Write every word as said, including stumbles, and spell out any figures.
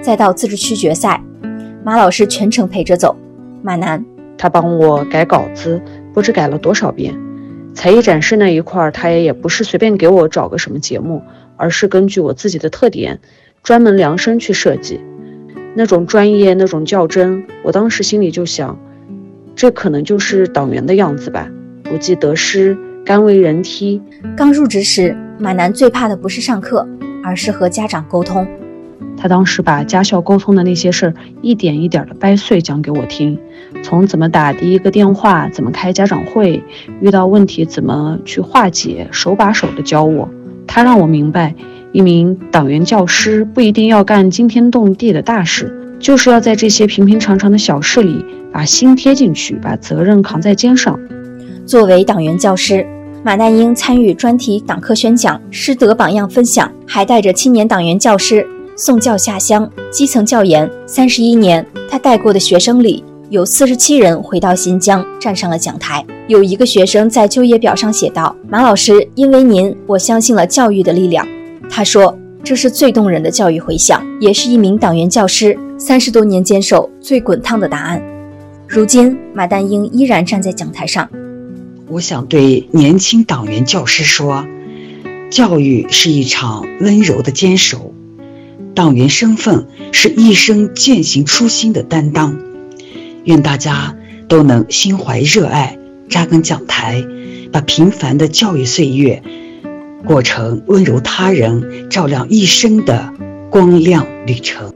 再到自治区决赛，马老师全程陪着走。马楠， 他帮我改稿子，不知改了多少遍。才艺展示那一块，他也不是随便给我找个什么节目，而是根据我自己的特点专门量身去设计。那种专业，那种较真，我当时心里就想，这可能就是党员的样子吧，不计得失，甘为人梯。 刚入职时，马楠最怕的不是上课，而是和家长沟通。 他当时把家校沟通的那些事儿一点一点的掰碎讲给我听，从怎么打第一个电话，怎么开家长会，遇到问题怎么去化解，手把手的教我。他让我明白，一名党员教师不一定要干惊天动地的大事，就是要在这些平平常常的小事里把心贴进去，把责任扛在肩上。 作为党员教师，马旦英参与专题党课宣讲、师德榜样分享，还带着青年党员教师送教下乡，基层教研。三十一年，他带过的学生里有四十七人回到新疆，站上了讲台。有一个学生在就业表上写道：马老师，因为您，我相信了教育的力量。他说，这是最动人的教育回响，也是一名党员教师三十多年坚守最滚烫的答案。如今，马旦英依然站在讲台上。 我想对年轻党员教师说，教育是一场温柔的坚守，党员身份是一生践行初心的担当。愿大家都能心怀热爱，扎根讲台，把平凡的教育岁月过成温柔他人、照亮一生的光亮旅程。